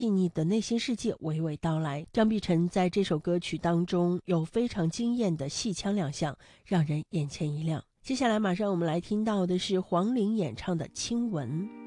细腻的内心世界娓娓道来。张碧晨在这首歌曲当中有非常惊艳的戏腔亮相，让人眼前一亮。接下来马上我们来听到的是黄龄演唱的《亲吻》。